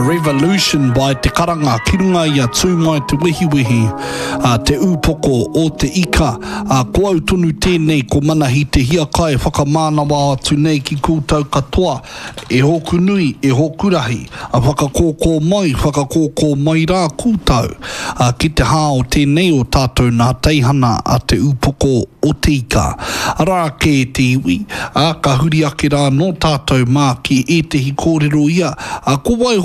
revolution by te karanga ki runga ia tū mai te wehiwehi te upoko o te ika ko au tonu tēnei ko manahi te hiakai whakamānawa atu nei ki kūtau katoa e hoku nui, e hoku rahi whakakōkō mai rā kūtau ki te hao tēnei o tātou nā teihana a te upoko o te ika rā ke te iwi ka huri ake rā no tātou mā ki e tehi kōrero ia ko wai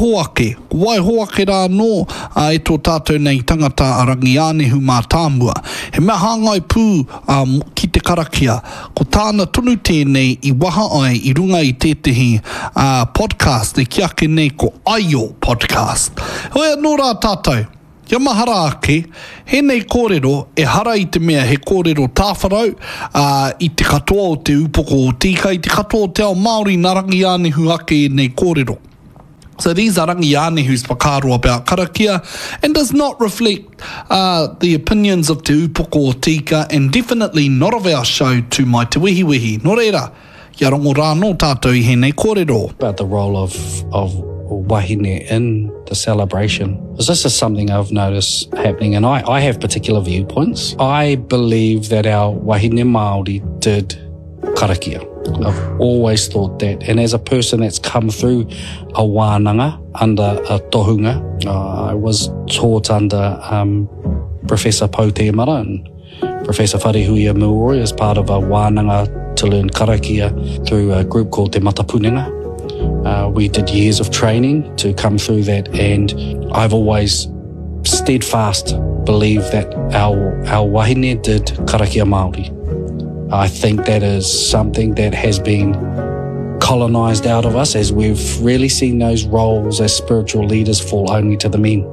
hoake rā no e tō tātou nei tangata a rangi ānehu mā tāmua he mea hāngai pū ki te karakia ko tāna tonu tēnei i waha ai i runga i tētehi podcast e ki ake nei ko Aio podcast hoi anō rā tātou ia mahara ake, he nei kōrero, e hara i te mea he kōrero tāwharau i te katoa o te upoko o tika, i te katoa o te ao Māori na rangi ānehu ake nei kōrero. So these are rangi ānehu's whakaaro about karakia and does not reflect the opinions of te upoko o tika and definitely not of our show to mai te wehiwehi. Nō reira, ia rongo rā no tātou i he nei kōrero. About the role of wahine in the celebration. This is something I've noticed happening and I have particular viewpoints. I believe that our wahine Māori did karakia. I've always thought that. And as a person that's come through a wānanga under a tohunga, I was taught under Professor Poutemara and Professor Wharehuia Mūroi as part of a wānanga to learn karakia through a group called Te Matapunenga. We did years of training to come through that and I've always steadfast believed that our wahine did karakia Māori. I think that is something that has been colonised out of us as we've really seen those roles as spiritual leaders fall only to the men.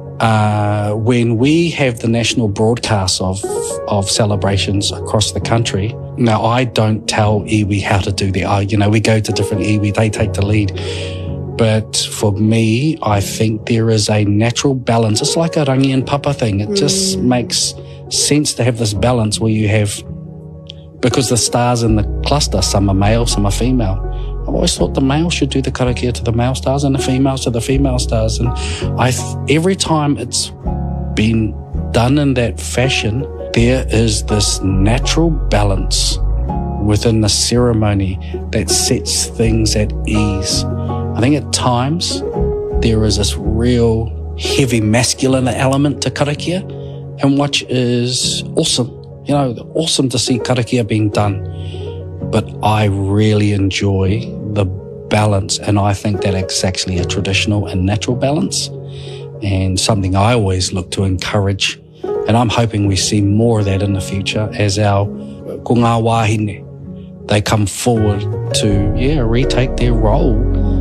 When we have the national broadcasts of celebrations across the country, now I don't tell iwi how to do we go to different iwi, they take the lead. But for me, I think there is a natural balance. It's like a rangi and papa thing. It just makes sense to have this balance where you have, because the stars in the cluster, some are male, some are female. I've always thought the male should do the karakia to the male stars and the females to the female stars. And every time it's been done in that fashion, there is this natural balance within the ceremony that sets things at ease. I think at times there is this real heavy masculine element to karakia, and which is awesome. Awesome to see karakia being done. But I really enjoy the balance, and I think that it's actually a traditional and natural balance, and something I always look to encourage. And I'm hoping we see more of that in the future as our ko ngā wāhine, they come forward to retake their role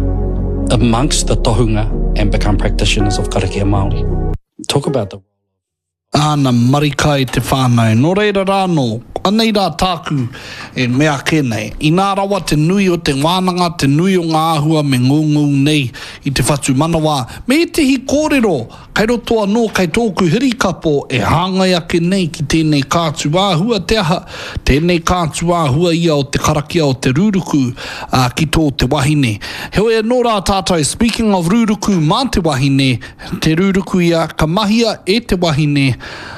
amongst the tohunga and become practitioners of karakia Māori. Talk about the Ana marikai te whānau. Nō reira rāno, anei rā tāku e mea kēnei. I nā rawa te nui o te wānanga, te nui o ngā ahua me ngungu nei i te whatu manawa. Me te hi kōrero, kai roto anō kai tōku hirikapo e hāngai ake nei ki tēnei kātu āhua te aha. Tēnei kātu āhua ia o te karakia o te rūruku ki tō te wahine. Heoi anō rā tātou, speaking of rūruku mā te wahine, te rūruku ia ka mahia e te wahine.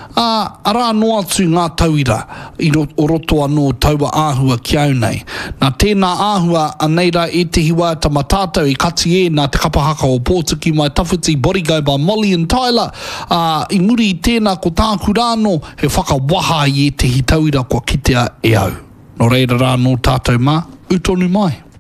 Ara no atu ngā tauira o roto anō taua āhua ki au nei. Nā tēnā āhua aneira e te hiwa tamatātou i kati e nā te kapahaka o Pōtuki mai tawhiti Borigo by Molly and Tyler. I muri i tēnā ko tāku rāno he whakawaha i e te hi tauira kua kitea e au. Nō reira rāno tātou mā, utonu mai.